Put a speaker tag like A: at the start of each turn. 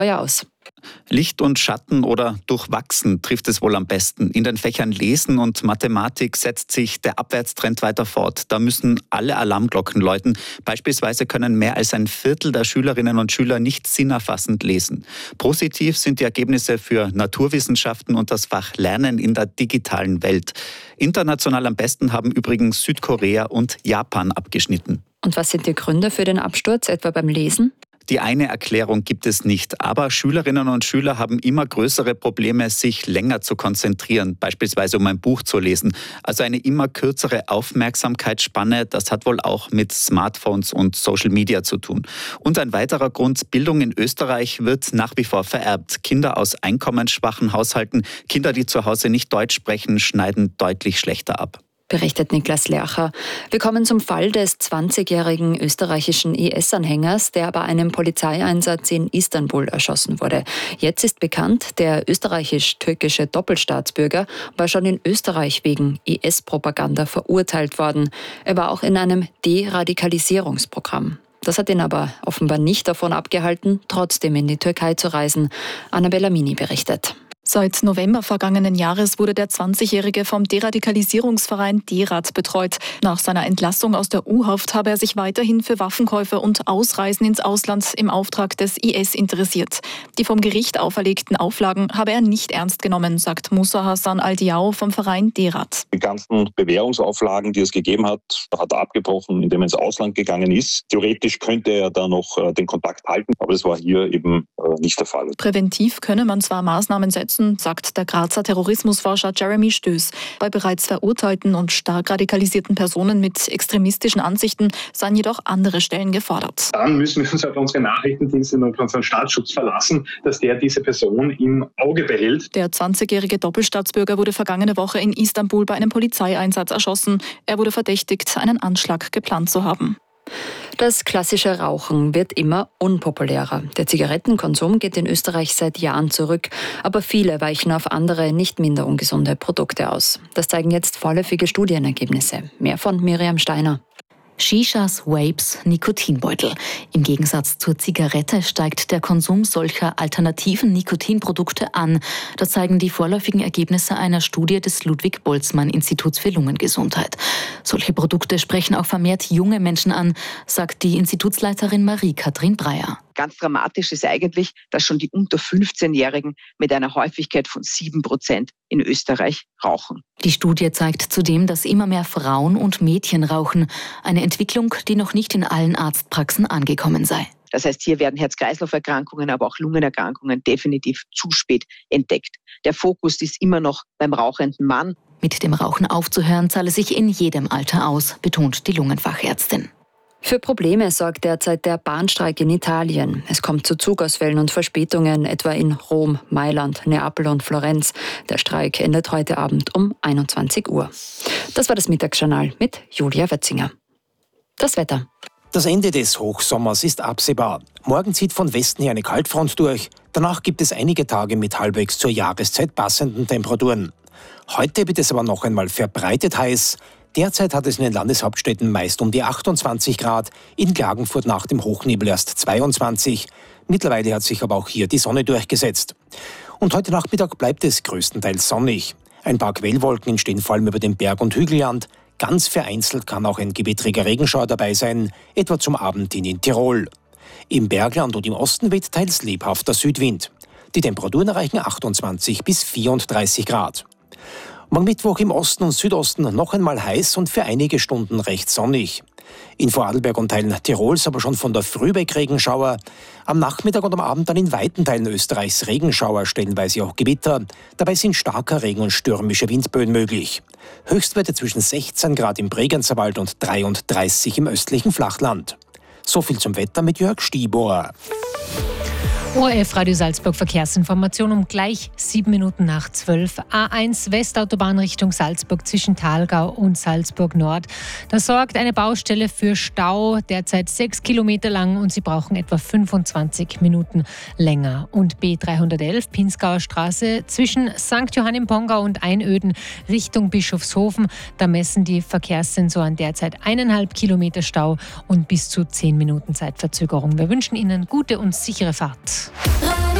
A: aus.
B: Licht und Schatten oder durchwachsen trifft es wohl am besten. In den Fächern Lesen und Mathematik setzt sich der Abwärtstrend weiter fort. Da müssen alle Alarmglocken läuten. Beispielsweise können mehr als ein Viertel der Schülerinnen und Schüler nicht sinnerfassend lesen. Positiv sind die Ergebnisse für Naturwissenschaften und das Fach Lernen in der digitalen Welt. International am besten haben übrigens Südkorea und Japan abgeschnitten.
A: Und was sind die Gründe für den Absturz, etwa beim Lesen?
B: Die eine Erklärung gibt es nicht, aber Schülerinnen und Schüler haben immer größere Probleme, sich länger zu konzentrieren, beispielsweise um ein Buch zu lesen. Also eine immer kürzere Aufmerksamkeitsspanne, das hat wohl auch mit Smartphones und Social Media zu tun. Und ein weiterer Grund, Bildung in Österreich wird nach wie vor vererbt. Kinder aus einkommensschwachen Haushalten, Kinder, die zu Hause nicht Deutsch sprechen, schneiden deutlich schlechter ab.
A: Berichtet Niklas Lercher. Wir kommen zum Fall des 20-jährigen österreichischen IS-Anhängers, der bei einem Polizeieinsatz in Istanbul erschossen wurde. Jetzt ist bekannt, der österreichisch-türkische Doppelstaatsbürger war schon in Österreich wegen IS-Propaganda verurteilt worden. Er war auch in einem Deradikalisierungsprogramm. Das hat ihn aber offenbar nicht davon abgehalten, trotzdem in die Türkei zu reisen. Annabella Mini berichtet.
C: Seit November vergangenen Jahres wurde der 20-Jährige vom Deradikalisierungsverein DERAD betreut. Nach seiner Entlassung aus der U-Haft habe er sich weiterhin für Waffenkäufe und Ausreisen ins Ausland im Auftrag des IS interessiert. Die vom Gericht auferlegten Auflagen habe er nicht ernst genommen, sagt Musa Hassan Al-Diao vom Verein DERAD.
D: Die ganzen Bewährungsauflagen, die es gegeben hat er abgebrochen, indem er ins Ausland gegangen ist. Theoretisch könnte er da noch den Kontakt halten, aber das war hier eben nicht der Fall.
C: Präventiv könne man zwar Maßnahmen setzen, sagt der Grazer Terrorismusforscher Jeremy Stöß. Bei bereits verurteilten und stark radikalisierten Personen mit extremistischen Ansichten seien jedoch andere Stellen gefordert.
E: Dann müssen wir uns auf unsere Nachrichtendienste und auf unseren Staatsschutz verlassen, dass der diese Person im Auge behält.
C: Der 20-jährige Doppelstaatsbürger wurde vergangene Woche in Istanbul bei einem Polizeieinsatz erschossen. Er wurde verdächtigt, einen Anschlag geplant zu haben.
A: Das klassische Rauchen wird immer unpopulärer. Der Zigarettenkonsum geht in Österreich seit Jahren zurück, aber viele weichen auf andere, nicht minder ungesunde Produkte aus. Das zeigen jetzt vorläufige Studienergebnisse. Mehr von Miriam Steiner.
F: Shishas, Vapes, Nikotinbeutel. Im Gegensatz zur Zigarette steigt der Konsum solcher alternativen Nikotinprodukte an. Das zeigen die vorläufigen Ergebnisse einer Studie des Ludwig-Boltzmann-Instituts für Lungengesundheit. Solche Produkte sprechen auch vermehrt junge Menschen an, sagt die Institutsleiterin Marie-Kathrin Breyer.
G: Ganz dramatisch ist eigentlich, dass schon die unter 15-Jährigen mit einer Häufigkeit von 7% in Österreich rauchen.
F: Die Studie zeigt zudem, dass immer mehr Frauen und Mädchen rauchen. Eine Entwicklung, die noch nicht in allen Arztpraxen angekommen sei.
G: Das heißt, hier werden Herz-Kreislauf-Erkrankungen, aber auch Lungenerkrankungen definitiv zu spät entdeckt. Der Fokus ist immer noch beim rauchenden Mann.
F: Mit dem Rauchen aufzuhören zahle sich in jedem Alter aus, betont die Lungenfachärztin.
A: Für Probleme sorgt derzeit der Bahnstreik in Italien. Es kommt zu Zugausfällen und Verspätungen, etwa in Rom, Mailand, Neapel und Florenz. Der Streik endet heute Abend um 21 Uhr. Das war das Mittagsjournal mit Julia Wetzinger. Das Wetter.
H: Das Ende des Hochsommers ist absehbar. Morgen zieht von Westen her eine Kaltfront durch. Danach gibt es einige Tage mit halbwegs zur Jahreszeit passenden Temperaturen. Heute wird es aber noch einmal verbreitet heiß. Derzeit hat es in den Landeshauptstädten meist um die 28 Grad, in Klagenfurt nach dem Hochnebel erst 22. Mittlerweile hat sich aber auch hier die Sonne durchgesetzt. Und heute Nachmittag bleibt es größtenteils sonnig. Ein paar Quellwolken entstehen vor allem über dem Berg- und Hügelland. Ganz vereinzelt kann auch ein gewittriger Regenschauer dabei sein, etwa zum Abend hin in Tirol. Im Bergland und im Osten weht teils lebhafter Südwind. Die Temperaturen erreichen 28 bis 34 Grad. Morgen Mittwoch im Osten und Südosten noch einmal heiß und für einige Stunden recht sonnig. In Vorarlberg und Teilen Tirols aber schon von der Früh weg Regenschauer. Am Nachmittag und am Abend dann in weiten Teilen Österreichs Regenschauer, stellenweise auch Gewitter. Dabei sind starker Regen und stürmische Windböen möglich. Höchstwerte zwischen 16 Grad im Bregenzerwald und 33 im östlichen Flachland. So viel zum Wetter mit Jörg Stieber.
I: ORF Radio Salzburg Verkehrsinformation um gleich 7 Minuten nach 12. A1 Westautobahn Richtung Salzburg zwischen Thalgau und Salzburg Nord. Da sorgt eine Baustelle für Stau, derzeit 6 Kilometer lang und Sie brauchen etwa 25 Minuten länger. Und B311 Pinzgauer Straße zwischen St. Johann im Pongau und Einöden Richtung Bischofshofen. Da messen die Verkehrssensoren derzeit 1,5 Kilometer Stau und bis zu 10 Minuten Zeitverzögerung. Wir wünschen Ihnen gute und sichere Fahrt.